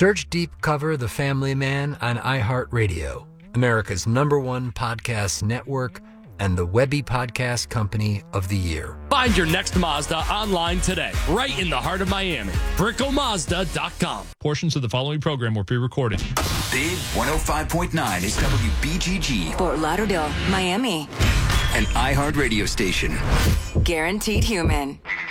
Search Deep Cover The Family Man on iHeartRadio, America's #1 podcast network, and the Webby Podcast Company of the Year. Find your next Mazda online today, right in the heart of Miami. BrickelMazda.com. Portions of the following program were pre-recorded. Big 105.9 is WBGG. Fort Lauderdale, Miami. An iHeart radio station. Guaranteed Human.